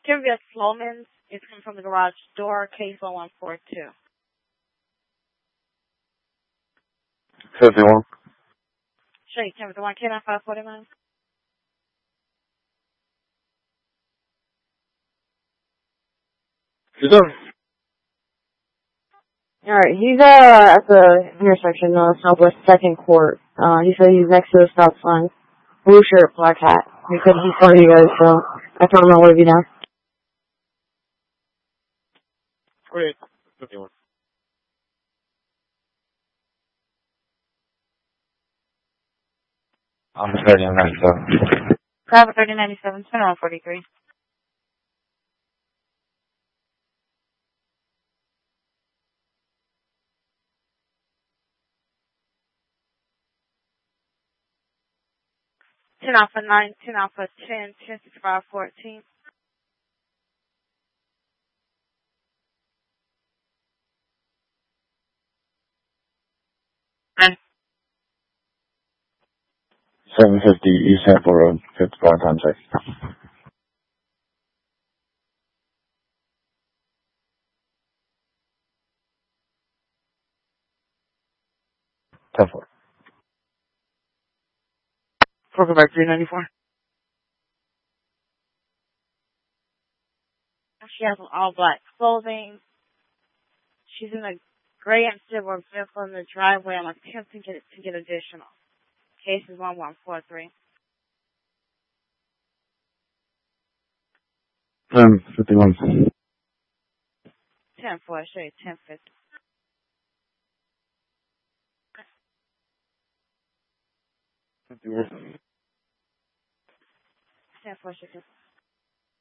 Sylvia Sloman is coming from the garage door, case 1142. 51. Straight 10-1, K9 549. Who's up? Alright, he's at the intersection, Southwest 2nd Court. He said he's next to the stop sign. Blue shirt, black hat. He said he's part of you guys, so I told him I'll leave you now. 48. 51. I'm 3097. Private 3097, 2143. Ten Alpha 9, 10 Alpha 10, 1065 14. And 750 East Sample Road, 55 times 6. 10-4. Quebec 394. She has on all black clothing. She's in a gray and silver vehicle in the driveway. I'm attempting to get additional. Case is 1143. 51. 10-4, show you 10-50. 51. 10-4, show you